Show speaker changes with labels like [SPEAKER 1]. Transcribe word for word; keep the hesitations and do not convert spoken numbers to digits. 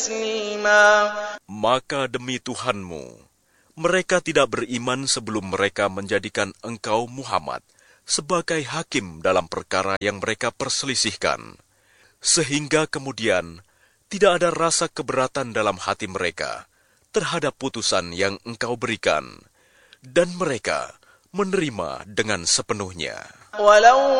[SPEAKER 1] تسليما.
[SPEAKER 2] Maka demi Tuhanmu, mereka tidak beriman sebelum mereka menjadikan engkau Muhammad sebagai hakim dalam perkara yang mereka perselisihkan, sehingga kemudian tidak ada rasa keberatan dalam hati mereka terhadap putusan yang engkau berikan, dan mereka menerima dengan sepenuhnya.
[SPEAKER 1] Walau